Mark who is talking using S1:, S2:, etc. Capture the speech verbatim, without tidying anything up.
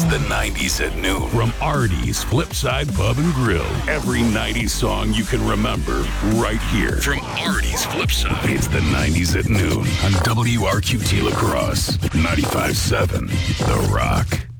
S1: the nineties at noon. From Artie's Flipside Pub and Grill. Every nineties song you can remember right here. From Artie's Flipside. It's the nineties at noon on W R Q T La Crosse. ninety-five point seven The Rock.